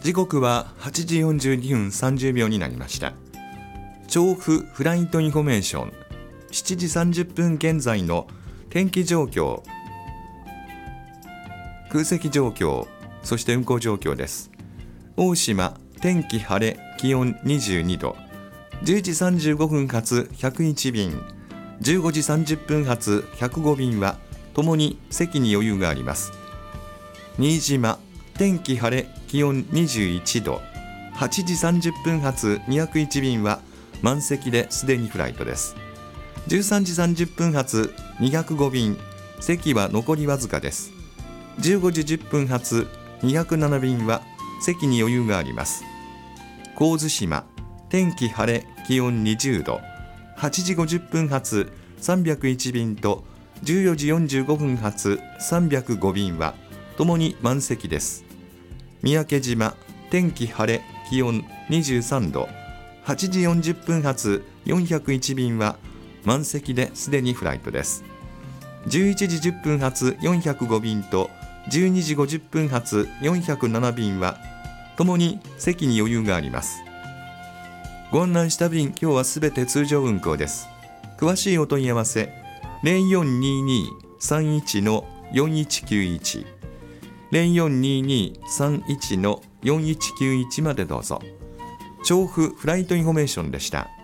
時刻は8時42分30秒になりました。調布フライトインフォメーション、7時30分現在の天気状況、空席状況、そして運行状況です。大島、天気晴れ、気温22度、10時35分発101便、15時30分発105便はともに席に余裕があります。新島、天気晴れ、気温21度、8時30分発201便は満席ですでにフライトです。13時30分発205便、席は残りわずかです。15時10分発207便は席に余裕があります。神津島、天気晴れ、気温20度、8時50分発301便と14時45分発305便はともに満席です。三宅島、天気晴れ、気温23度、8時40分発401便は満席ですでにフライトです。11時10分発405便と12時50分発407便はともに席に余裕があります。ご案内した便、今日はすべて通常運行です。詳しいお問い合わせ 0422-31-4191 0422-31-4191 までどうぞ。調布フライトインフォメーションでした。